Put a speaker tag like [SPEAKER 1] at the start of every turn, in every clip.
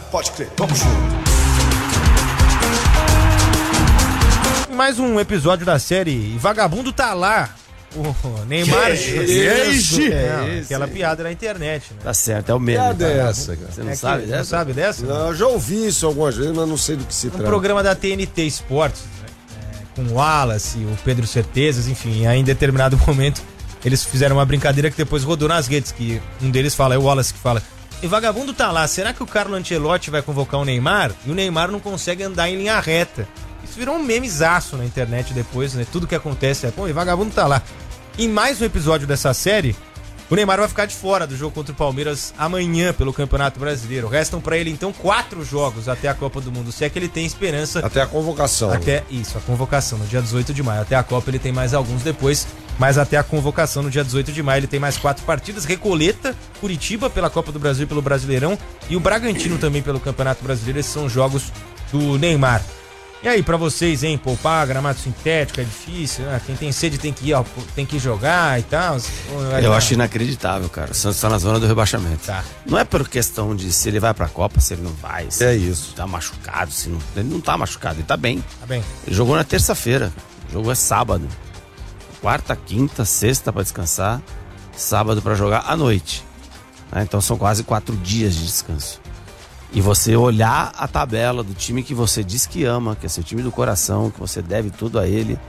[SPEAKER 1] Pode crer, vamos junto.
[SPEAKER 2] Mais um episódio da série Vagabundo tá lá. O Neymar. Aquela piada na internet, né?
[SPEAKER 3] Tá certo, é o meme.
[SPEAKER 4] Piada é essa, cara?
[SPEAKER 3] Você não sabe dessa?
[SPEAKER 2] Não sabe dessa?
[SPEAKER 4] Não, eu já ouvi isso algumas vezes, mas não sei do que se trata.
[SPEAKER 2] Programa da TNT Esportes, né? Com o Wallace, o Pedro Certezas, enfim. Aí em determinado momento eles fizeram uma brincadeira que depois rodou nas redes, que um deles fala, é o Wallace que fala: e Vagabundo tá lá, será que o Carlo Ancelotti vai convocar o Neymar? E o Neymar não consegue andar em linha reta. Isso virou um memezaço na internet depois, né? Tudo que acontece é, pô, e Vagabundo tá lá. Em mais um episódio dessa série, o Neymar vai ficar de fora do jogo contra o Palmeiras amanhã pelo Campeonato Brasileiro. Restam pra ele, então, 4 jogos até a Copa do Mundo, se é que ele tem esperança.
[SPEAKER 4] Até a convocação.
[SPEAKER 2] Até isso, a convocação, no dia 18 de maio. Até a Copa ele tem mais alguns depois, mas até a convocação no dia 18 de maio ele tem mais 4 partidas. Recoleta, Curitiba pela Copa do Brasil e pelo Brasileirão, e o Bragantino também pelo Campeonato Brasileiro. Esses são jogos do Neymar. E aí, pra vocês, hein, poupar gramado sintético é difícil, né? Quem tem sede tem que ir jogar e tal.
[SPEAKER 3] Eu acho inacreditável, cara. O Santos tá na zona do rebaixamento.
[SPEAKER 2] Tá.
[SPEAKER 3] Não é por questão de se ele vai pra Copa, se ele não vai, se
[SPEAKER 4] É isso.
[SPEAKER 3] tá machucado, se não... Ele não tá machucado, ele tá bem.
[SPEAKER 2] Tá bem.
[SPEAKER 3] Ele jogou na terça-feira, o jogo é sábado. Quarta, quinta, sexta pra descansar, sábado pra jogar à noite. Né? Então são quase 4 dias de descanso. E você olhar a tabela do time que você diz que ama, que é seu time do coração, que você deve tudo a ele,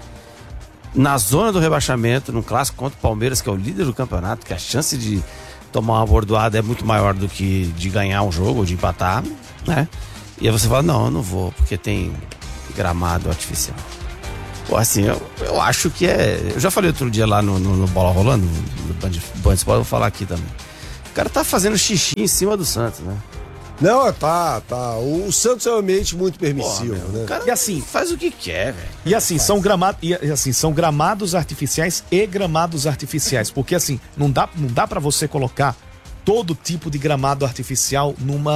[SPEAKER 3] na zona do rebaixamento, num clássico contra o Palmeiras, que é o líder do campeonato, que a chance de tomar uma bordoada é muito maior do que de ganhar um jogo ou de empatar, né? E aí você fala, não, eu não vou, porque tem gramado artificial. Pô, assim, eu acho que é... Eu já falei outro dia lá no Bola Rolando, no Band Esporte, vou falar aqui também. O cara tá fazendo xixi em cima do Santos, né?
[SPEAKER 4] Não, tá. O Santos é um ambiente muito permissivo, né?
[SPEAKER 3] O cara
[SPEAKER 5] E assim,
[SPEAKER 3] faz o que quer, velho.
[SPEAKER 5] E assim, são gramados artificiais e gramados artificiais. Porque assim, não dá para você colocar todo tipo de gramado artificial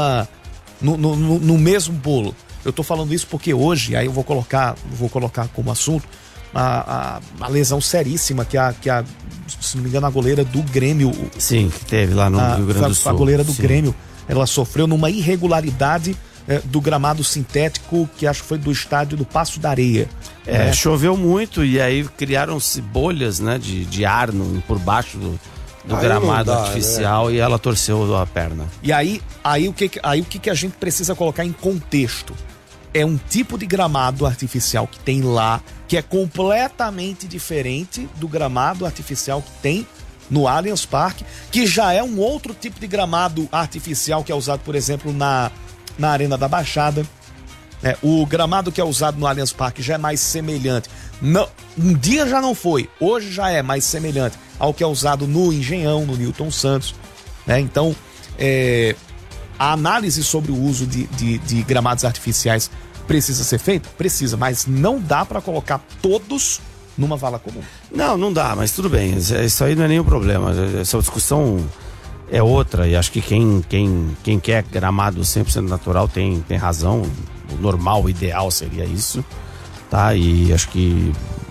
[SPEAKER 5] no mesmo bolo. Eu tô falando isso porque hoje, aí eu vou colocar como assunto a lesão seríssima que se não me engano, a goleira do Grêmio.
[SPEAKER 3] Sim, que teve lá no Rio Grande do Sul.
[SPEAKER 5] A goleira do
[SPEAKER 3] Sim.
[SPEAKER 5] Grêmio, ela sofreu numa irregularidade do gramado sintético, que acho que foi do estádio do Paço da Areia.
[SPEAKER 3] Choveu muito e aí criaram-se bolhas, né, de ar por baixo do gramado
[SPEAKER 4] não dá,
[SPEAKER 3] artificial, né? E ela torceu a perna.
[SPEAKER 5] E aí o que a gente precisa colocar em contexto? É um tipo de gramado artificial que tem lá, que é completamente diferente do gramado artificial que tem no Allianz Parque, que já é um outro tipo de gramado artificial que é usado, por exemplo, na Arena da Baixada. O gramado que é usado no Allianz Parque já é mais semelhante. Não, um dia já não foi, hoje já é mais semelhante ao que é usado no Engenhão, no Newton Santos. Então, a análise sobre o uso de gramados artificiais precisa ser feita? Precisa, mas não dá para colocar todos numa vala comum.
[SPEAKER 3] Não dá, mas tudo bem. Isso aí não é nenhum problema. Essa discussão é outra e acho que quem quer gramado 100% natural tem razão. O normal, o ideal seria isso, tá? E acho que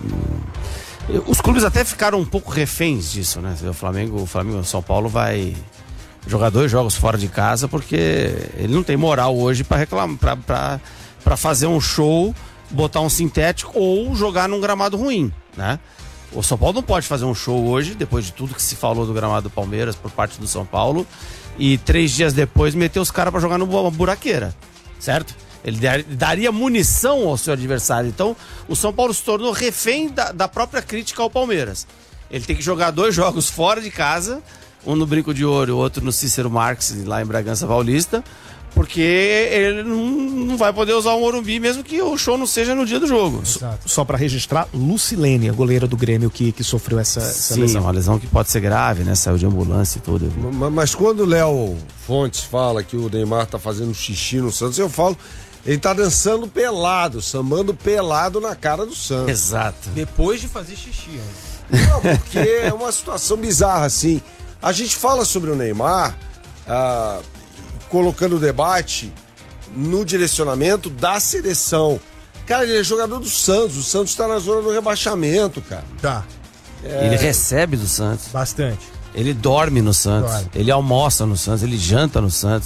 [SPEAKER 3] os clubes até ficaram um pouco reféns disso, né? O Flamengo São Paulo vai jogar 2 jogos fora de casa porque ele não tem moral hoje para reclamar, para fazer um show, botar um sintético ou jogar num gramado ruim, né? O São Paulo não pode fazer um show hoje, depois de tudo que se falou do gramado do Palmeiras por parte do São Paulo, e 3 dias depois meter os caras para jogar numa buraqueira, certo? Ele daria munição ao seu adversário. Então, o São Paulo se tornou refém da própria crítica ao Palmeiras. Ele tem que jogar 2 jogos fora de casa, um no Brinco de Ouro, outro no Cícero Marques, lá em Bragança Paulista, porque ele não vai poder usar o Morumbi, mesmo que o show não seja no dia do jogo.
[SPEAKER 5] Só para registrar, Lucilene, a goleira do Grêmio que sofreu essa lesão.
[SPEAKER 3] Sim, uma lesão que pode ser grave, né? Saiu de ambulância e tudo.
[SPEAKER 4] Mas quando o Léo Fontes fala que o Neymar tá fazendo xixi no Santos, eu falo, ele tá dançando pelado, sambando pelado na cara do Santos.
[SPEAKER 3] Exato.
[SPEAKER 2] Depois de fazer xixi.
[SPEAKER 4] Não, porque é uma situação bizarra, assim. A gente fala sobre o Neymar, colocando o debate no direcionamento da seleção. Cara, ele é jogador do Santos. O Santos tá na zona do rebaixamento, cara.
[SPEAKER 2] Tá.
[SPEAKER 3] Ele recebe do Santos.
[SPEAKER 2] Bastante.
[SPEAKER 3] Ele dorme no Santos.
[SPEAKER 2] Dorme.
[SPEAKER 3] Ele almoça no Santos. Ele janta no Santos.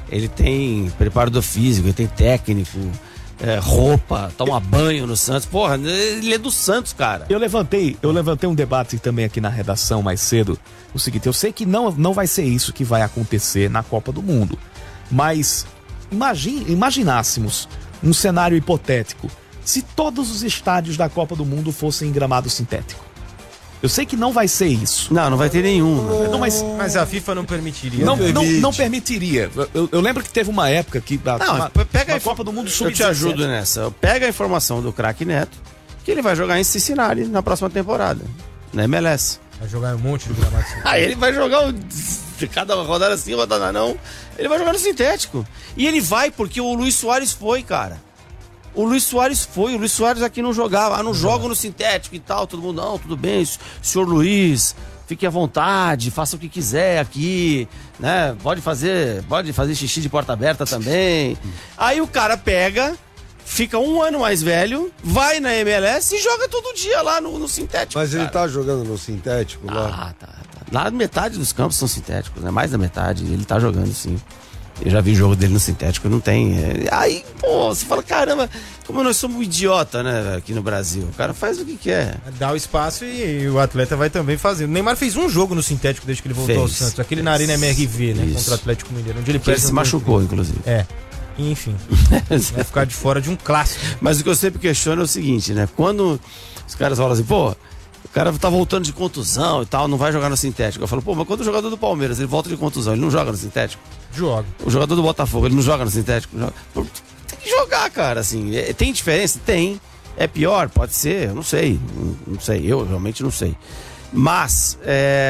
[SPEAKER 3] Ele tem preparador físico, ele tem técnico, roupa, toma banho no Santos. Porra, ele é do Santos, cara.
[SPEAKER 5] Eu levantei um debate também aqui na redação mais cedo. O seguinte, eu sei que não vai ser isso que vai acontecer na Copa do Mundo. Mas imaginássemos um cenário hipotético. Se todos os estádios da Copa do Mundo fossem em gramado sintético. Eu sei que não vai ser isso.
[SPEAKER 3] Não vai ter nenhum.
[SPEAKER 5] Não,
[SPEAKER 2] mas a FIFA não permitiria.
[SPEAKER 5] Não permitiria. Eu lembro que teve uma época que
[SPEAKER 3] pega
[SPEAKER 5] a Copa do Mundo
[SPEAKER 3] Eu te ajudo nessa. Pega a informação do craque Neto, que ele vai jogar em Cincinnati na próxima temporada, na MLS.
[SPEAKER 2] Vai jogar um monte de gramado sintético.
[SPEAKER 3] Aí ele vai jogar cada rodada assim, rodada não. Ele vai jogar no sintético. E ele vai porque o Luis Soares foi, cara. O Luis Soares aqui não jogava, não joga no sintético e tal, todo mundo, não, tudo bem, senhor Luiz, fique à vontade, faça o que quiser aqui, né, pode fazer xixi de porta aberta também. Aí o cara pega, fica um ano mais velho, vai na MLS e joga todo dia lá no sintético.
[SPEAKER 4] Mas
[SPEAKER 3] cara.
[SPEAKER 4] ele tá jogando no sintético lá?
[SPEAKER 3] Tá. Lá metade dos campos são sintéticos, né, mais da metade, ele tá jogando sim. Eu já vi jogo dele no sintético, não tem. Aí, pô, você fala, caramba, como nós somos um idiota, né, aqui no Brasil. O cara faz o que quer.
[SPEAKER 2] Dá o espaço e o atleta vai também fazer. O Neymar fez um jogo no sintético desde que ele voltou ao Santos. Aquele na Arena MRV, né, contra o Atlético Mineiro. Onde ele
[SPEAKER 3] se machucou, inclusive.
[SPEAKER 2] Enfim, vai ficar de fora de um clássico.
[SPEAKER 3] Mas o que eu sempre questiono é o seguinte, né, quando os caras falam assim, pô, o cara tá voltando de contusão e tal, não vai jogar no sintético. Eu falo, pô, mas quando o jogador do Palmeiras, ele volta de contusão, ele não joga no sintético?
[SPEAKER 2] Joga.
[SPEAKER 3] O jogador do Botafogo, ele não joga no sintético? Tem que jogar, cara, assim. Tem diferença? Tem. É pior? Pode ser, eu não sei. Não sei, eu realmente não sei. Mas,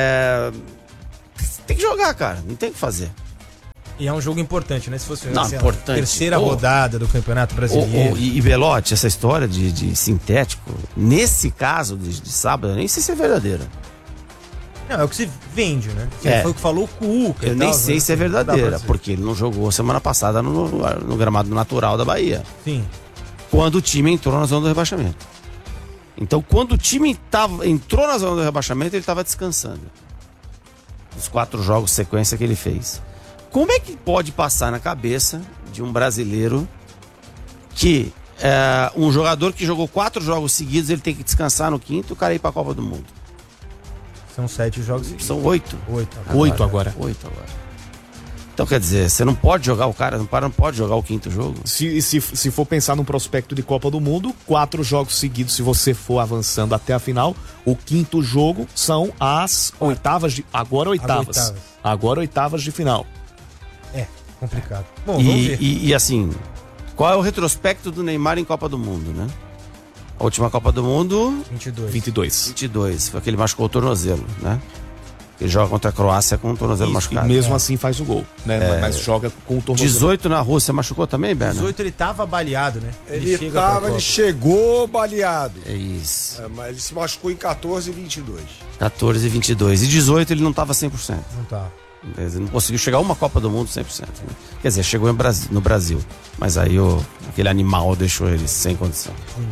[SPEAKER 3] tem que jogar, cara, não tem o que fazer.
[SPEAKER 2] E é um jogo importante, né? Se fosse
[SPEAKER 3] importante.
[SPEAKER 2] A terceira rodada do Campeonato Brasileiro.
[SPEAKER 3] E Belotti, essa história de sintético, nesse caso de sábado, eu nem sei se é verdadeira.
[SPEAKER 2] Não, é o que se vende, né? Foi o que falou o Cuca.
[SPEAKER 3] Eu nem sei se é verdadeira, porque ele não jogou semana passada no gramado natural da Bahia.
[SPEAKER 2] Sim.
[SPEAKER 3] Quando o time entrou na zona do rebaixamento. Então, quando o time entrou na zona do rebaixamento, ele estava descansando. Os 4 jogos sequência que ele fez. Como é que pode passar na cabeça de um brasileiro que um jogador que jogou 4 jogos seguidos, ele tem que descansar no 5º e o cara ir pra Copa do Mundo?
[SPEAKER 2] São 7 jogos.
[SPEAKER 3] São 8.
[SPEAKER 5] 8 agora.
[SPEAKER 3] Então, quer dizer, você não pode jogar o cara, não pode jogar o 5º jogo.
[SPEAKER 5] Se for pensar num prospecto de Copa do Mundo, 4 jogos seguidos, se você for avançando até a final, o 5º jogo são as oitavas de... Agora oitavas de final.
[SPEAKER 2] Complicado. Bom, vamos ver.
[SPEAKER 3] E assim, qual é o retrospecto do Neymar em Copa do Mundo, né? A última Copa do Mundo... 22. Foi que ele machucou o tornozelo, né? Ele joga contra a Croácia com o tornozelo machucado.
[SPEAKER 5] E mesmo assim faz o gol, né? Mas joga com o tornozelo.
[SPEAKER 3] 18 na Rússia, machucou também, Berna?
[SPEAKER 2] 18 ele tava baleado, né?
[SPEAKER 4] Ele chegou baleado.
[SPEAKER 3] É isso.
[SPEAKER 4] Mas ele se machucou em 14 e 22.
[SPEAKER 3] 14 e 22. E 18 ele não tava 100%.
[SPEAKER 2] Não tá.
[SPEAKER 3] Ele não conseguiu chegar a uma Copa do Mundo 100%. Né? Quer dizer, chegou no Brasil. Mas aí aquele animal deixou ele sem condição.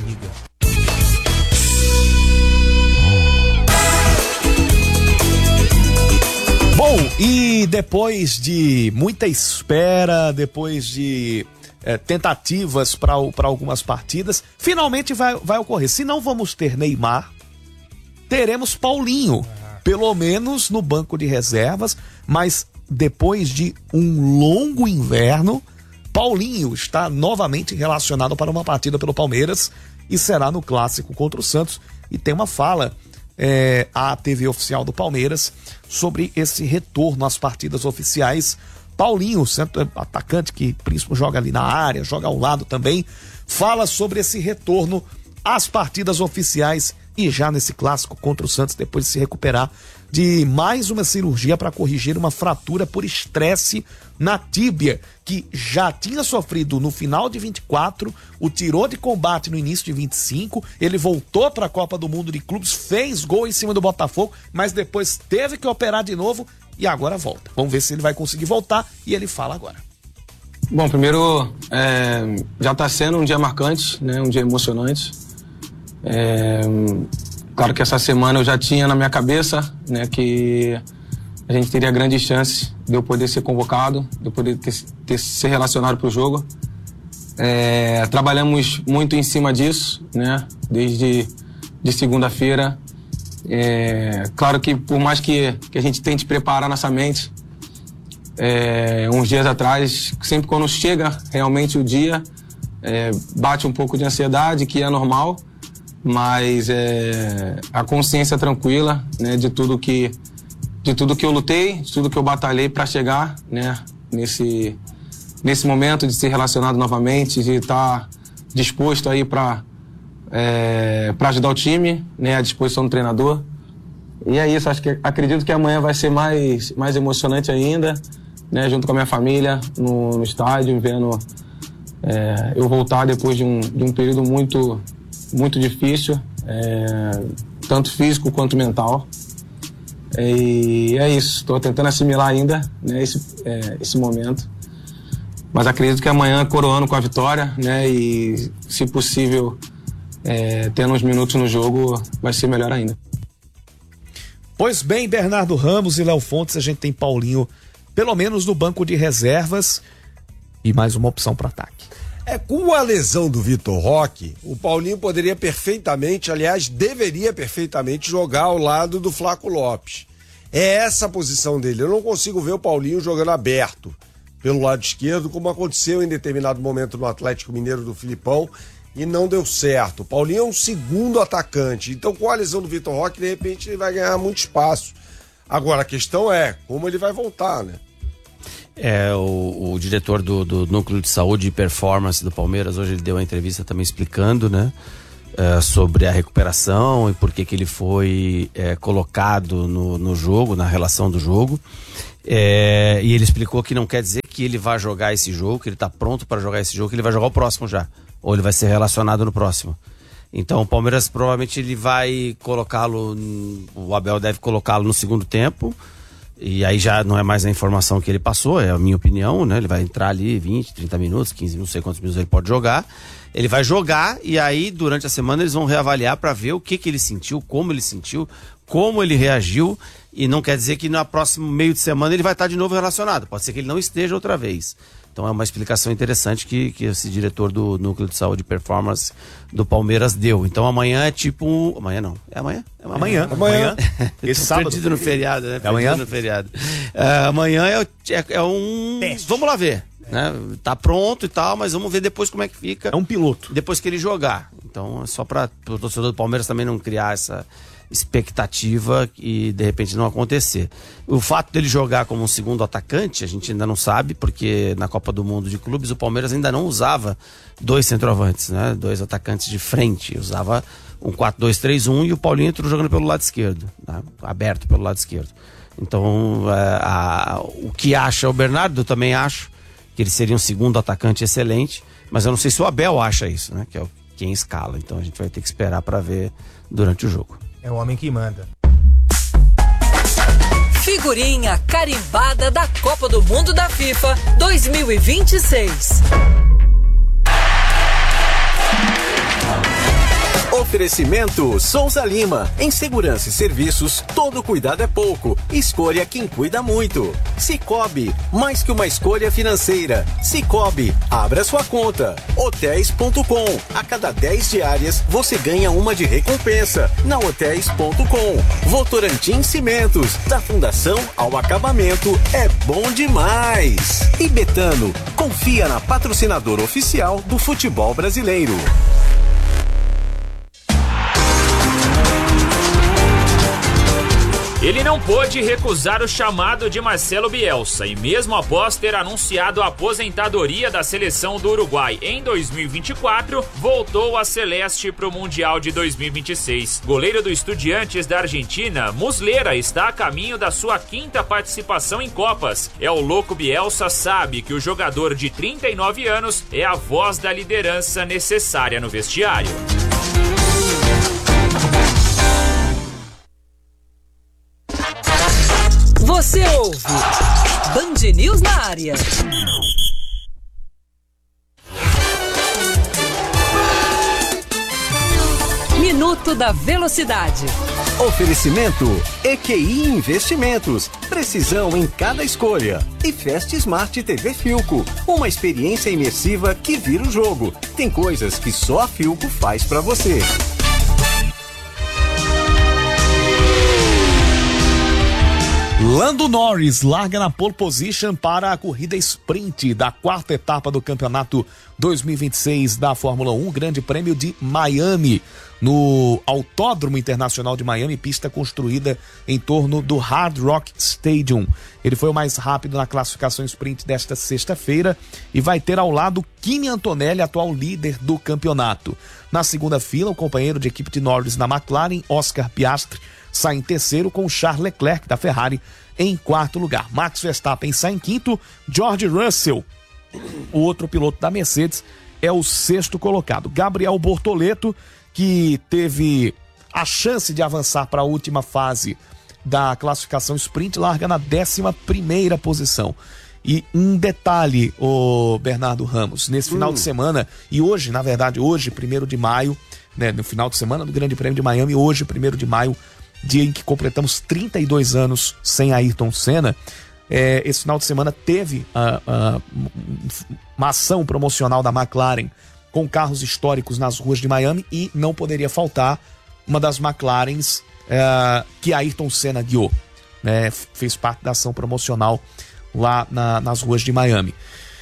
[SPEAKER 5] Bom, e depois de muita espera, depois de tentativas para algumas partidas, finalmente vai ocorrer. Se não vamos ter Neymar, teremos Paulinho, pelo menos no banco de reservas, mas depois de um longo inverno, Paulinho está novamente relacionado para uma partida pelo Palmeiras e será no clássico contra o Santos. E tem uma fala à TV oficial do Palmeiras sobre esse retorno às partidas oficiais. Paulinho, centro atacante que principalmente joga ali na área, joga ao lado também, fala sobre esse retorno às partidas oficiais e já nesse clássico contra o Santos, depois de se recuperar de mais uma cirurgia para corrigir uma fratura por estresse na tíbia, que já tinha sofrido no final de 24, o tirou de combate no início de 25, ele voltou para a Copa do Mundo de Clubes, fez gol em cima do Botafogo, mas depois teve que operar de novo e agora volta. Vamos ver se ele vai conseguir voltar e ele fala agora.
[SPEAKER 1] Bom, primeiro, já está sendo um dia marcante, né? Um dia emocionante. Claro que essa semana eu já tinha na minha cabeça, né, que a gente teria grandes chances de eu poder ser convocado, de eu poder ser relacionado para o jogo. Trabalhamos muito em cima disso, né? Desde de segunda-feira. Claro que por mais que a gente tente preparar nossa mente, uns dias atrás, sempre quando chega realmente o dia, bate um pouco de ansiedade, que é normal, mas a consciência tranquila, né, de tudo que eu lutei, de tudo que eu batalhei para chegar, né, nesse momento de ser relacionado novamente, de estar disposto aí para ajudar o time, né, à disposição do treinador. E é isso, acredito que amanhã vai ser mais emocionante ainda, né, junto com a minha família no estádio, vendo eu voltar depois de um período muito, muito difícil, tanto físico quanto mental. E é isso, estou tentando assimilar ainda, né, esse momento. Mas acredito que amanhã, coroando com a vitória, né, e se possível, tendo uns minutos no jogo, vai ser melhor ainda.
[SPEAKER 5] Pois bem, Bernardo Ramos e Léo Fontes, a gente tem Paulinho, pelo menos no banco de reservas, e mais uma opção para ataque.
[SPEAKER 4] Com a lesão do Vitor Roque, o Paulinho poderia perfeitamente, aliás, deveria perfeitamente jogar ao lado do Flaco Lopes. É essa a posição dele. Eu não consigo ver o Paulinho jogando aberto pelo lado esquerdo, como aconteceu em determinado momento no Atlético Mineiro do Filipão, e não deu certo. O Paulinho é um segundo atacante, então com a lesão do Vitor Roque, de repente ele vai ganhar muito espaço. Agora a questão é como ele vai voltar, né?
[SPEAKER 3] O diretor do Núcleo de Saúde e Performance do Palmeiras, hoje ele deu uma entrevista também explicando, né, sobre a recuperação e por que ele foi colocado no jogo, na relação do jogo. E ele explicou que não quer dizer que ele vai jogar esse jogo, que ele está pronto para jogar esse jogo, que ele vai jogar o próximo já, ou ele vai ser relacionado no próximo. Então o Palmeiras provavelmente ele vai colocá-lo, o Abel deve colocá-lo no segundo tempo. E aí já não é mais a informação que ele passou, é a minha opinião, né? Ele vai entrar ali 20, 30 minutos, 15, não sei quantos minutos ele pode jogar. Ele vai jogar e aí durante a semana eles vão reavaliar para ver o que ele sentiu, como ele reagiu. E não quer dizer que no próximo meio de semana ele vai estar de novo relacionado. Pode ser que ele não esteja outra vez. Então é uma explicação interessante que esse diretor do Núcleo de Saúde e Performance do Palmeiras deu. Então amanhã é tipo... Amanhã não. É amanhã?
[SPEAKER 5] Amanhã. Esse sábado.
[SPEAKER 3] Perdido no feriado, né?
[SPEAKER 5] Amanhã?
[SPEAKER 3] No feriado. Amanhã é um...
[SPEAKER 5] Teste.
[SPEAKER 3] Vamos lá ver. Né? Tá pronto e tal, mas vamos ver depois como é que fica.
[SPEAKER 5] É um piloto.
[SPEAKER 3] Depois que ele jogar. Então é só para o torcedor do Palmeiras também não criar essa expectativa e de repente não acontecer. O fato dele jogar como um segundo atacante, a gente ainda não sabe, porque na Copa do Mundo de Clubes o Palmeiras ainda não usava dois centroavantes, né? Dois atacantes de frente, usava um 4-2-3-1 e o Paulinho entrou jogando pelo lado esquerdo, né? Aberto pelo lado esquerdo. Então o que acha o Bernardo, eu também acho que ele seria um segundo atacante excelente, mas eu não sei se o Abel acha isso, né? Que é quem escala, então a gente vai ter que esperar para ver durante o jogo.
[SPEAKER 2] É o homem que manda.
[SPEAKER 6] Figurinha carimbada da Copa do Mundo da FIFA 2026.
[SPEAKER 7] Oferecimento Souza Lima. Em segurança e serviços, todo cuidado é pouco. Escolha quem cuida muito. Cicobi, mais que uma escolha financeira. Cicobi, abra sua conta. Hotéis.com. A cada 10 diárias, você ganha uma de recompensa. Na Hotéis.com. Votorantim Cimentos. Da fundação ao acabamento, é bom demais. E Betano, confia na patrocinadora oficial do futebol brasileiro.
[SPEAKER 8] Ele não pôde recusar o chamado de Marcelo Bielsa e mesmo após ter anunciado a aposentadoria da seleção do Uruguai em 2024, voltou a Celeste para o Mundial de 2026. Goleiro do Estudiantes da Argentina, Muslera está a caminho da sua 5ª participação em Copas. O louco Bielsa sabe que o jogador de 39 anos é a voz da liderança necessária no vestiário.
[SPEAKER 6] Você ouve Band News na área. Minuto Alto da Velocidade.
[SPEAKER 7] Oferecimento EQI Investimentos. Precisão em cada escolha. E Fast Smart TV Philco. Uma experiência imersiva que vira o jogo. Tem coisas que só a Philco faz pra você.
[SPEAKER 5] Lando Norris larga na pole position para a corrida sprint da quarta etapa do campeonato 2026 da Fórmula 1, Grande Prêmio de Miami, no Autódromo Internacional de Miami, pista construída em torno do Hard Rock Stadium. Ele foi o mais rápido na classificação sprint desta sexta-feira e vai ter ao lado Kimi Antonelli, atual líder do campeonato. Na segunda fila, o companheiro de equipe de Norris na McLaren, Oscar Piastri, sai em terceiro, com Charles Leclerc da Ferrari em quarto lugar. Max Verstappen sai em quinto, George Russell, o outro piloto da Mercedes, é o sexto colocado. Gabriel Bortoleto, que teve a chance de avançar para a última fase da classificação sprint, larga na 11ª posição. E um detalhe, o Bernardo Ramos, nesse final de semana, e hoje, na verdade, hoje, 1º de maio, né, no final de semana do Grande Prêmio de Miami, hoje, 1º de maio, dia em que completamos 32 anos sem Ayrton Senna, esse final de semana teve uma ação promocional da McLaren com carros históricos nas ruas de Miami e não poderia faltar uma das McLarens que Ayrton Senna guiou, né? Fez parte da ação promocional lá nas ruas de Miami.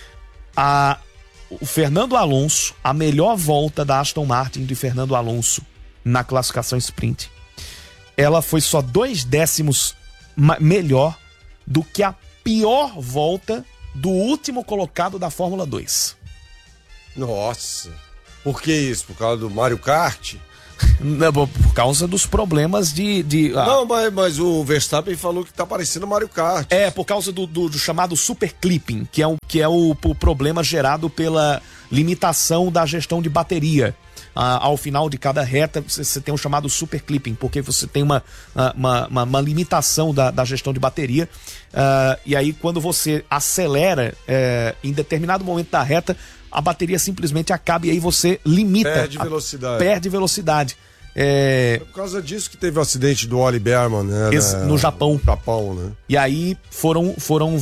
[SPEAKER 5] O Fernando Alonso, a melhor volta da Aston Martin de Fernando Alonso na classificação sprint, ela foi só 2 décimos melhor do que a pior volta do último colocado da Fórmula 2.
[SPEAKER 4] Nossa, por que isso? Por causa do Mario Kart?
[SPEAKER 5] Não, por causa dos problemas
[SPEAKER 4] Não, mas o Verstappen falou que tá parecendo Mario Kart.
[SPEAKER 5] Por causa do chamado super clipping, que é o problema gerado pela limitação da gestão de bateria. Ao final de cada reta você tem um chamado super clipping, porque você tem uma limitação da gestão de bateria, e aí quando você acelera em determinado momento da reta, a bateria simplesmente acaba e aí você limita. Perde velocidade.
[SPEAKER 4] É por causa disso que teve o acidente do Ollie Bearman, né?
[SPEAKER 5] No Japão.
[SPEAKER 4] Né?
[SPEAKER 5] E aí foram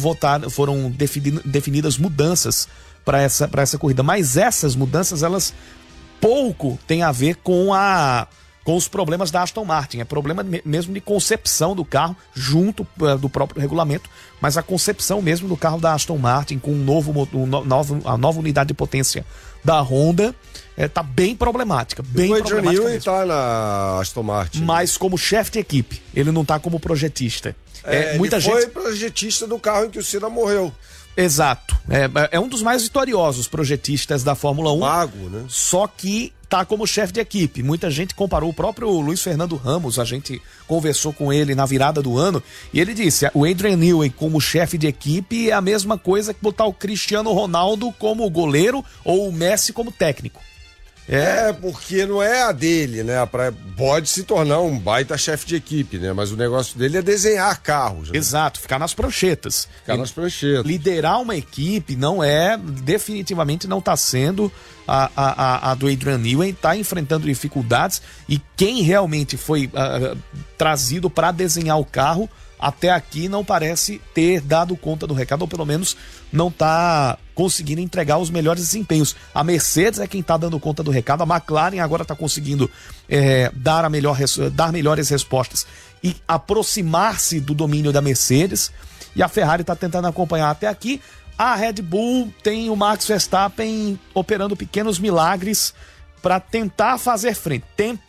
[SPEAKER 5] definidas mudanças para essa corrida. Mas essas mudanças, elas pouco têm a ver com os problemas da Aston Martin. É problema mesmo de concepção do carro, junto do próprio regulamento, mas a concepção mesmo do carro da Aston Martin, com a nova unidade de potência da Honda, tá bem problemática.
[SPEAKER 4] O Adrian Newey tá na Aston Martin.
[SPEAKER 5] Mas como chefe de equipe, ele não tá como projetista.
[SPEAKER 4] Ele foi projetista do carro em que o Senna morreu.
[SPEAKER 5] Exato. É um dos mais vitoriosos projetistas da Fórmula 1.
[SPEAKER 4] Mago, né?
[SPEAKER 5] Só que tá como chefe de equipe. Muita gente comparou, o próprio Luiz Fernando Ramos, a gente conversou com ele na virada do ano, e ele disse, o Adrian Newey como chefe de equipe é a mesma coisa que botar o Cristiano Ronaldo como goleiro ou o Messi como técnico.
[SPEAKER 4] Porque não é a dele, né? Pode se tornar um baita chefe de equipe, né? Mas o negócio dele é desenhar carros. Né?
[SPEAKER 5] Exato, ficar nas pranchetas. Liderar uma equipe definitivamente não está sendo a do Adrian Newey, está enfrentando dificuldades, e quem realmente foi trazido para desenhar o carro até aqui não parece ter dado conta do recado, ou pelo menos não está conseguindo entregar os melhores desempenhos. A Mercedes é quem está dando conta do recado, a McLaren agora está conseguindo dar melhores respostas e aproximar-se do domínio da Mercedes, e a Ferrari está tentando acompanhar até aqui. A Red Bull tem o Max Verstappen operando pequenos milagres para tentar fazer frente.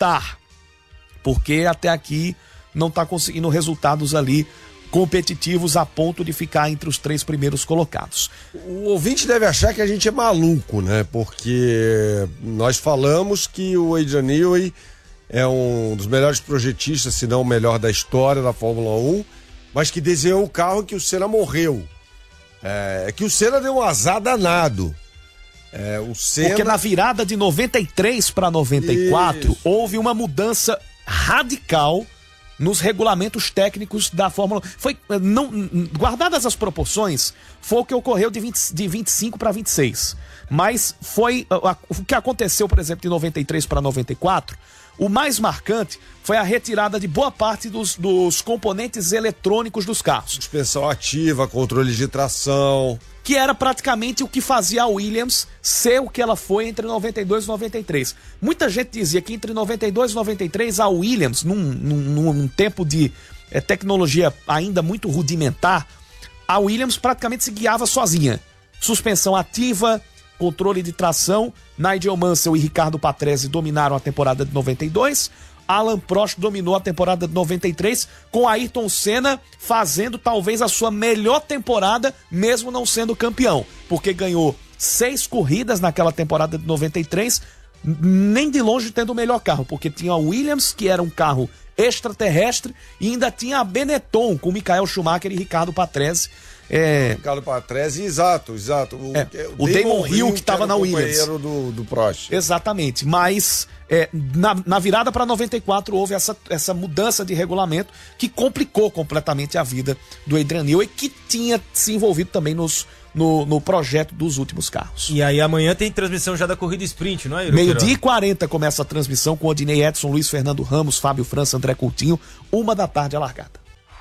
[SPEAKER 5] Porque até aqui não está conseguindo resultados ali competitivos a ponto de ficar entre os 3 primeiros colocados.
[SPEAKER 4] O ouvinte deve achar que a gente é maluco, né? Porque nós falamos que o Adrian Newey é um dos melhores projetistas, se não o melhor da história da Fórmula 1, mas que desenhou o carro em que o Senna morreu. Que o Senna deu um azar danado. O Senna...
[SPEAKER 5] Porque na virada de 93 para 94 houve uma mudança radical nos regulamentos técnicos da Fórmula 1. Guardadas as proporções, foi o que ocorreu de 25 para 26. Mas foi o que aconteceu, por exemplo, de 93 para 94, O mais marcante foi a retirada de boa parte dos componentes eletrônicos dos carros.
[SPEAKER 4] Suspensão ativa, controle de tração.
[SPEAKER 5] Que era praticamente o que fazia a Williams ser o que ela foi entre 92 e 93. Muita gente dizia que entre 92 e 93 a Williams, num tempo de tecnologia ainda muito rudimentar, a Williams praticamente se guiava sozinha. Suspensão ativa, controle de tração, Nigel Mansell e Ricardo Patrese dominaram a temporada de 92, Alan Prost dominou a temporada de 93, com Ayrton Senna fazendo talvez a sua melhor temporada, mesmo não sendo campeão, porque ganhou 6 corridas naquela temporada de 93, nem de longe tendo o melhor carro, porque tinha a Williams, que era um carro extraterrestre, e ainda tinha a Benetton, com Michael Schumacher e Ricardo Patrese.
[SPEAKER 4] Ricardo Patrese, exato.
[SPEAKER 5] O Damon Hill, que estava na Williams.
[SPEAKER 4] Companheiro do Prost.
[SPEAKER 5] Exatamente, mas na virada para 94 houve essa mudança de regulamento que complicou completamente a vida do Adrian Newey, que tinha se envolvido também no projeto dos últimos carros.
[SPEAKER 2] E aí amanhã tem transmissão já da corrida sprint, não é?
[SPEAKER 5] 12h40 começa a transmissão com Odinei Edson, Luiz Fernando Ramos, Fábio França, André Coutinho, 13h a largada.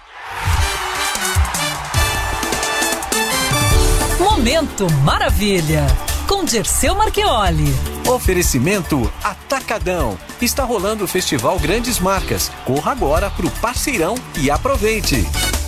[SPEAKER 6] Momento Maravilha, com Dirceu Marchioli.
[SPEAKER 7] Oferecimento Atacadão. Está rolando o Festival Grandes Marcas. Corra agora pro Parceirão e aproveite.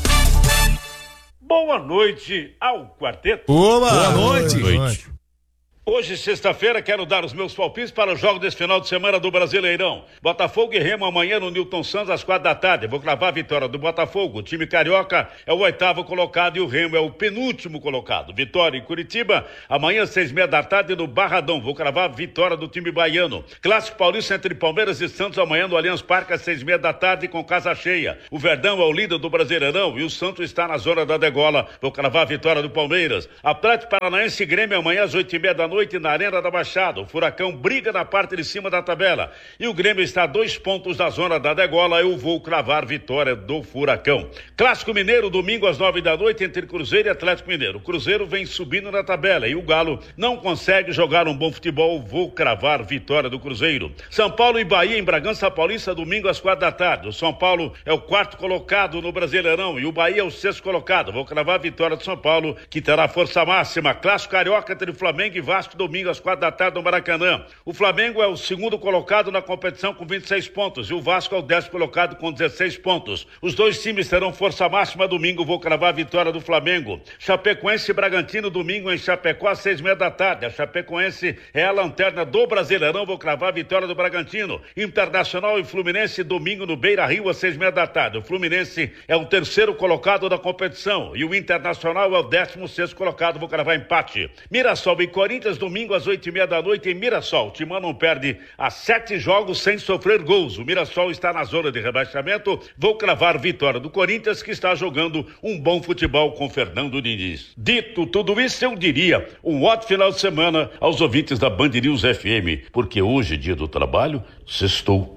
[SPEAKER 9] Boa noite ao quarteto.
[SPEAKER 5] Boa noite.
[SPEAKER 9] Hoje, sexta-feira, quero dar os meus palpites para o jogo desse final de semana do Brasileirão. Botafogo e Remo amanhã no Newton Santos às 4h. Vou cravar a vitória do Botafogo. O time carioca é o 8º colocado e o Remo é o penúltimo colocado. Vitória em Curitiba, amanhã às 6h30 no Barradão. Vou cravar a vitória do time baiano. Clássico paulista entre Palmeiras e Santos amanhã no Allianz Parque às 6h30 com casa cheia. O Verdão é o líder do Brasileirão e o Santos está na zona da degola. Vou cravar a vitória do Palmeiras. Atlético Paranaense e Grêmio amanhã às 8h30 na Arena da Baixada. O Furacão briga na parte de cima da tabela e o Grêmio está a 2 pontos da zona da degola. Eu vou cravar vitória do Furacão. Clássico Mineiro, domingo às 9h entre Cruzeiro e Atlético Mineiro. O Cruzeiro vem subindo na tabela e o Galo não consegue jogar um bom futebol. Vou cravar vitória do Cruzeiro. São Paulo e Bahia em Bragança Paulista, domingo às 4h. O São Paulo é o 4º colocado no Brasileirão e o Bahia é o 6º colocado. Vou cravar a vitória do São Paulo, que terá força máxima. Clássico Carioca entre Flamengo e Vasco, domingo às 4h no Maracanã. O Flamengo é o 2º colocado na competição com 26 pontos e o Vasco é o 10º colocado com 16 pontos. Os dois times terão força máxima domingo. Vou cravar a vitória do Flamengo. Chapecoense e Bragantino domingo em Chapecó às 6h30. A Chapecoense é a lanterna do Brasileirão. Vou cravar a vitória do Bragantino. Internacional e Fluminense domingo no Beira-Rio às 6h30. O Fluminense é o 3º colocado da competição e o Internacional é o 16º colocado. Vou cravar empate. Mirassol e Corinthians domingo às 8h30 em Mirassol. O Timão não perde há 7 jogos sem sofrer gols. O Mirassol está na zona de rebaixamento. Vou cravar vitória do Corinthians, que está jogando um bom futebol com Fernando Diniz. Dito tudo isso, eu diria um ótimo final de semana aos ouvintes da Band News FM, porque hoje, dia do trabalho, sextou.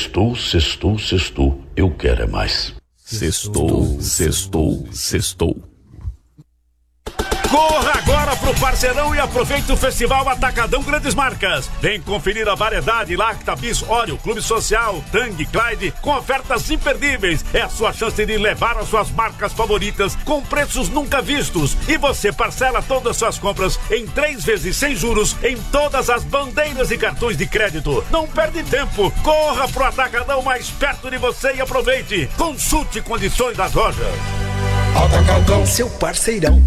[SPEAKER 9] Eu quero é mais. Sextou. Corra agora pro Parceirão e aproveite o Festival Atacadão Grandes Marcas. Vem conferir a variedade Lacta, Bis, Oreo, Clube Social, Tang, Clyde, com ofertas imperdíveis. É a sua chance de levar as suas marcas favoritas com preços nunca vistos. E você parcela todas as suas compras em 3 vezes sem juros em todas as bandeiras e cartões de crédito. Não perde tempo. Corra pro Atacadão mais perto de você e aproveite. Consulte condições das lojas.
[SPEAKER 10] Atacadão, seu parceirão.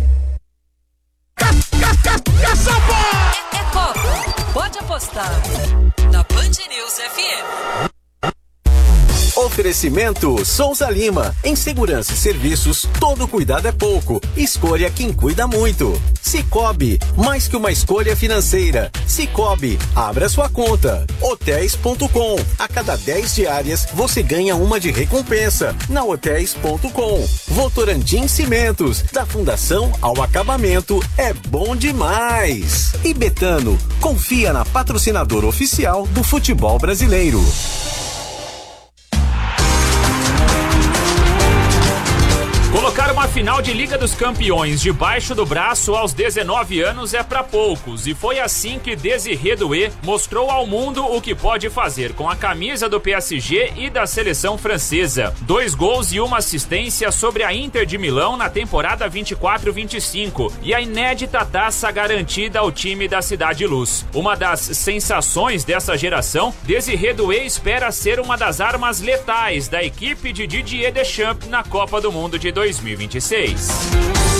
[SPEAKER 6] É Copa, pode apostar na Band News FM.
[SPEAKER 7] Oferecimento Souza Lima. Em segurança e serviços, todo cuidado é pouco. Escolha quem cuida muito. Sicoob, mais que uma escolha financeira. Sicoob, abra sua conta. Hotéis.com. A cada 10 diárias, você ganha uma de recompensa. Na Hotéis.com. Votorantim Cimentos. Da fundação ao acabamento, é bom demais. E Betano, confia na patrocinadora oficial do futebol brasileiro.
[SPEAKER 8] Colocar uma final de Liga dos Campeões debaixo do braço aos 19 anos é pra poucos, e foi assim que Désiré Doué mostrou ao mundo o que pode fazer com a camisa do PSG e da seleção francesa. 2 gols e 1 assistência sobre a Inter de Milão na temporada 24-25 e a inédita taça garantida ao time da Cidade Luz. Uma das sensações dessa geração, Désiré Doué espera ser uma das armas letais da equipe de Didier Deschamps na Copa do Mundo de 2026.